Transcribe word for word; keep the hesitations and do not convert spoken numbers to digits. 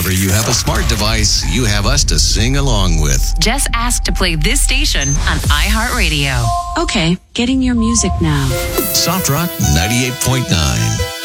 whenever you have a smart device, you have us to sing along with. Just ask to play this station on iHeartRadio. Okay, getting your music now. Soft Rock ninety-eight point nine.